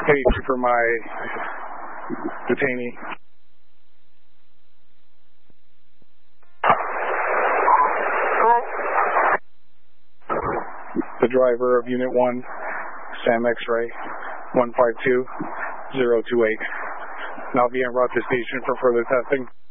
page for my detainee. The driver of Unit 1, Sam X-Ray, 152028. Now be en route to station for further testing.